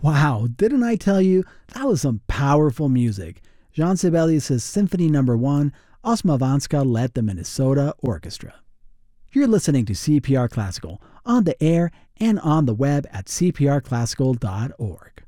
Wow, didn't I tell you? That was some powerful music. Jean Sibelius' Symphony No. 1, Osmowanska led the Minnesota Orchestra. You're listening to CPR Classical on the air and on the web at cprclassical.org.